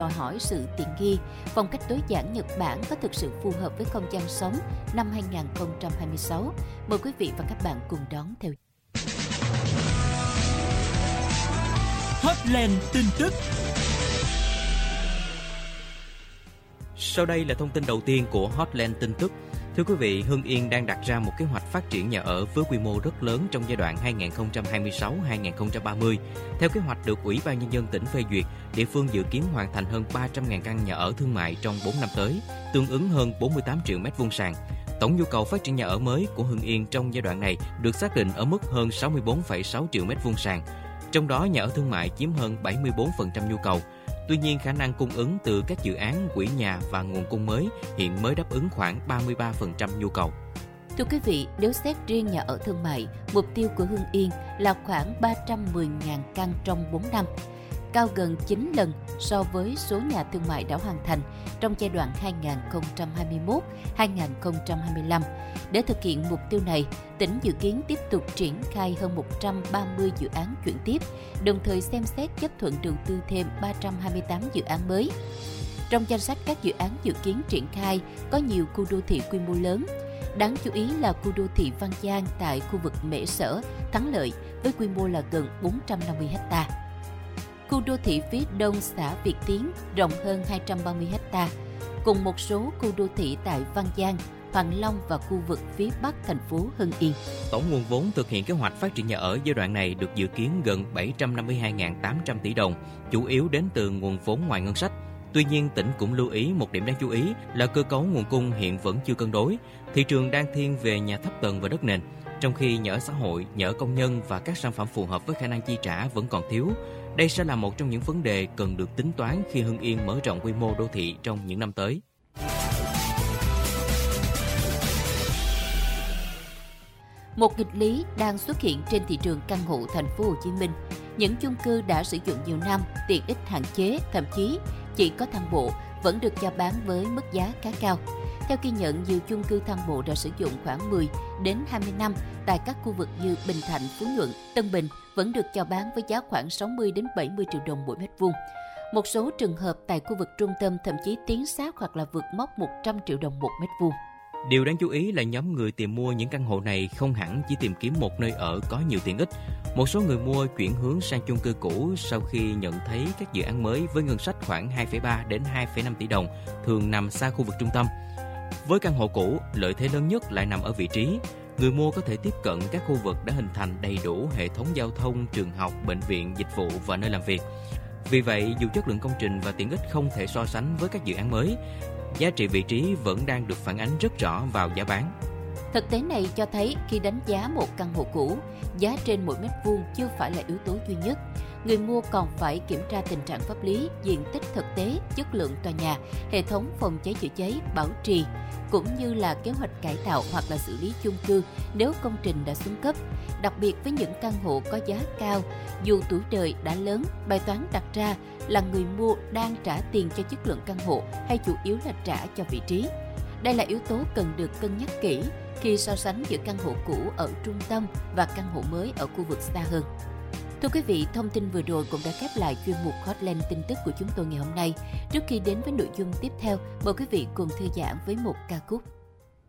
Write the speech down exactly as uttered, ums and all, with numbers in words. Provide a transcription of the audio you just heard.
đòi hỏi sự tiện nghi, phong cách tối giản Nhật Bản có thực sự phù hợp với không gian sống năm hai không hai sáu. Mời quý vị và các bạn cùng đón theo. Hotline tin tức. Sau đây là thông tin đầu tiên của Hotline tin tức. Thưa quý vị, Hưng Yên đang đặt ra một kế hoạch phát triển nhà ở với quy mô rất lớn trong giai đoạn hai nghìn không trăm hai mươi sáu đến hai nghìn không trăm ba mươi. Theo kế hoạch được Ủy ban Nhân dân tỉnh phê duyệt, địa phương dự kiến hoàn thành hơn ba trăm nghìn căn nhà ở thương mại trong bốn năm tới, tương ứng hơn bốn mươi tám triệu mét vuông sàn. Tổng nhu cầu phát triển nhà ở mới của Hưng Yên trong giai đoạn này được xác định ở mức hơn sáu mươi bốn phẩy sáu triệu mét vuông sàn. Trong đó, nhà ở thương mại chiếm hơn bảy mươi bốn phần trăm nhu cầu. Tuy nhiên, khả năng cung ứng từ các dự án quỹ nhà và nguồn cung mới hiện mới đáp ứng khoảng ba mươi ba phần trăm nhu cầu. Thưa quý vị, nếu xét riêng nhà ở thương mại, mục tiêu của Hưng Yên là khoảng ba trăm mười nghìn căn trong bốn năm, cao gần chín lần so với số nhà thương mại đã hoàn thành trong giai đoạn hai nghìn không trăm hai mươi mốt đến hai nghìn không trăm hai mươi lăm. Để thực hiện mục tiêu này, tỉnh dự kiến tiếp tục triển khai hơn một trăm ba mươi dự án chuyển tiếp, đồng thời xem xét chấp thuận đầu tư thêm ba trăm hai mươi tám dự án mới. Trong danh sách các dự án dự kiến triển khai có nhiều khu đô thị quy mô lớn. Đáng chú ý là khu đô thị Văn Giang tại khu vực Mễ Sở, Thắng Lợi với quy mô là gần bốn trăm năm mươi héc ta. Khu đô thị phía đông xã Việt Tiến rộng hơn hai trăm ba mươi héc ta, cùng một số khu đô thị tại Văn Giang, Hoàng Long và khu vực phía bắc thành phố Hưng Yên. Tổng nguồn vốn thực hiện kế hoạch phát triển nhà ở giai đoạn này được dự kiến gần bảy trăm năm mươi hai nghìn tám trăm tỷ đồng, chủ yếu đến từ nguồn vốn ngoài ngân sách. Tuy nhiên, tỉnh cũng lưu ý một điểm đáng chú ý là cơ cấu nguồn cung hiện vẫn chưa cân đối. Thị trường đang thiên về nhà thấp tầng và đất nền, trong khi nhà ở xã hội, nhà ở công nhân và các sản phẩm phù hợp với khả năng chi trả vẫn còn thiếu. Đây sẽ là một trong những vấn đề cần được tính toán khi Hưng Yên mở rộng quy mô đô thị trong những năm tới. Một nghịch lý đang xuất hiện trên thị trường căn hộ thành phố Hồ Chí Minh. Những chung cư đã sử dụng nhiều năm, tiện ích hạn chế, thậm chí chỉ có thang bộ vẫn được chào bán với mức giá khá cao. Theo ghi nhận, nhiều chung cư thang bộ đã sử dụng khoảng mười đến hai mươi năm tại các khu vực như Bình Thạnh, Phú Nhuận, Tân Bình vẫn được chào bán với giá khoảng sáu mươi đến bảy mươi triệu đồng mỗi mét vuông. Một số trường hợp tại khu vực trung tâm thậm chí tiến sát hoặc là vượt mốc một trăm triệu đồng một mét vuông. Điều đáng chú ý là nhóm người tìm mua những căn hộ này không hẳn chỉ tìm kiếm một nơi ở có nhiều tiện ích. Một số người mua chuyển hướng sang chung cư cũ sau khi nhận thấy các dự án mới với ngân sách khoảng hai phẩy ba đến hai phẩy năm tỷ đồng, thường nằm xa khu vực trung tâm. Với căn hộ cũ, lợi thế lớn nhất lại nằm ở vị trí. Người mua có thể tiếp cận các khu vực đã hình thành đầy đủ hệ thống giao thông, trường học, bệnh viện, dịch vụ và nơi làm việc. Vì vậy, dù chất lượng công trình và tiện ích không thể so sánh với các dự án mới, giá trị vị trí vẫn đang được phản ánh rất rõ vào giá bán. Thực tế này cho thấy khi đánh giá một căn hộ cũ, giá trên mỗi mét vuông chưa phải là yếu tố duy nhất. Người mua còn phải kiểm tra tình trạng pháp lý, diện tích thực tế, chất lượng tòa nhà, hệ thống phòng cháy chữa cháy, bảo trì, cũng như là kế hoạch cải tạo hoặc là xử lý chung cư nếu công trình đã xuống cấp. Đặc biệt với những căn hộ có giá cao, dù tuổi đời đã lớn, bài toán đặt ra là người mua đang trả tiền cho chất lượng căn hộ hay chủ yếu là trả cho vị trí. Đây là yếu tố cần được cân nhắc kỹ khi so sánh giữa căn hộ cũ ở trung tâm và căn hộ mới ở khu vực xa hơn. Thưa quý vị, thông tin vừa rồi cũng đã khép lại chuyên mục Hotline tin tức của chúng tôi ngày hôm nay. Trước khi đến với nội dung tiếp theo, mời quý vị cùng thư giãn với một ca khúc.